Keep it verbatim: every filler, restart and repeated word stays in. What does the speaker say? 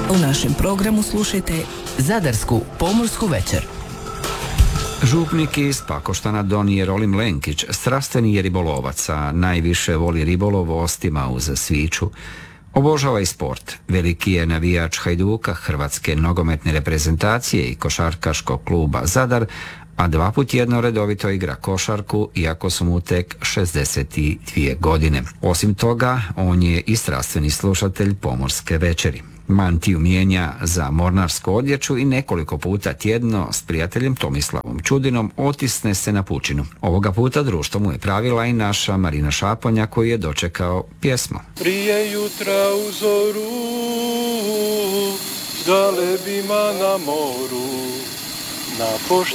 U našem programu slušajte Zadarsku pomorsku večer. Župnik iz Pakoštana Don Jerolim Lenkić strastveni je ribolovac, a najviše voli ribolov ostima uz sviću. Obožava i sport. Veliki je navijač Hajduka, hrvatske nogometne reprezentacije i košarkaškog kluba Zadar, a dva put jedno redovito igra košarku, iako su mu tek šezdeset dvije godine. Osim toga, on je i strastveni slušatelj pomorske večeri. Mantiju mijenja za mornarsku odjeću i nekoliko puta tjedno s prijateljem Tomislavom Čudinom otisne se na pučinu. Ovoga puta društvo mu je pravila i naša Marina Šaponja, koji je dočekao pjesmu. Prije jutra u zoru, s galebima na moru, na pošti